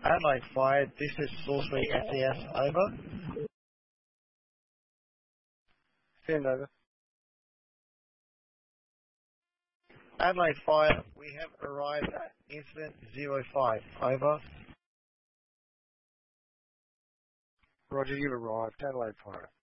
Adelaide Fire, this is Salisbury SES, over. Send over. Adelaide Fire, we have arrived at incident 05, over. Roger, you've arrived. Adelaide Fire.